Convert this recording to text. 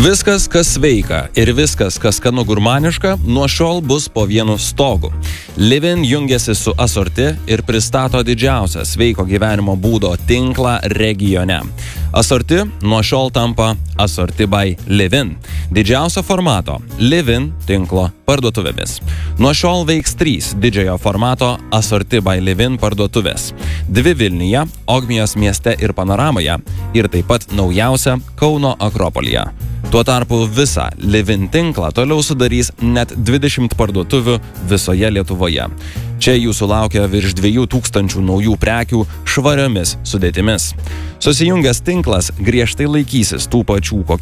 Viskas, kas sveika ir viskas, kas skanu gurmaniška, nuo šiol bus po vienu stogu. Livin jungiasi su Asorti ir pristato didžiausią sveiko gyvenimo būdo tinklą regione. Asorti nuo šiol tampa Asorti by Livin, didžiausio formato Livin tinklo parduotuvėmis. Nuo šiol veiks 3 didžiojo formato Asorti by Livin parduotuvės. 2 Vilniuje, Ogmijos mieste ir Panoramoje ir taip pat naujausia Kauno Akropolyje. Tuo tarpu visą Livin tinklą toliau sudarys net 20 parduotuvių visoje Lietuvoje. Čia jūsų laukia virš 2000 naujų prekių švariomis sudėtimis. Susijungęs tinklas griežtai laikysis tų pačių kokybės